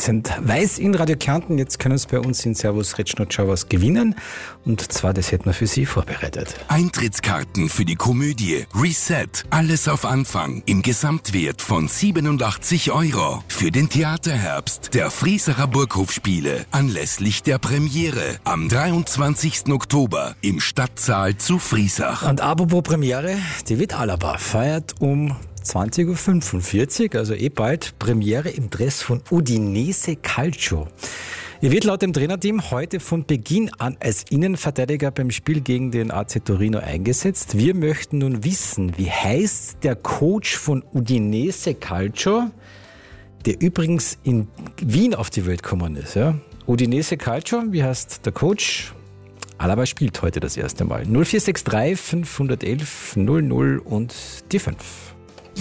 sind weiß in Radio Kärnten. Jetzt können Sie bei uns in Servus Retschnotschau was gewinnen. Und zwar, das hätten wir für Sie vorbereitet. Eintrittskarten für die Komödie Reset. Alles auf Anfang im Gesamtwert von 87 € für den Theaterherbst der Friesacher Burghofspiele anlässlich der Premiere am 23. Oktober im Stadtsaal zu Friesach. Und apropos Premiere, David Alaba feiert um 20.45 Uhr, also bald, Premiere im Dress von Udinese Calcio. Er wird laut dem Trainerteam heute von Beginn an als Innenverteidiger beim Spiel gegen den AC Torino eingesetzt. Wir möchten nun wissen, wie heißt der Coach von Udinese Calcio, der übrigens in Wien auf die Welt gekommen ist. Ja? Udinese Calcio, wie heißt der Coach? Alaba spielt heute das erste Mal. 0463 511 00 und die 5.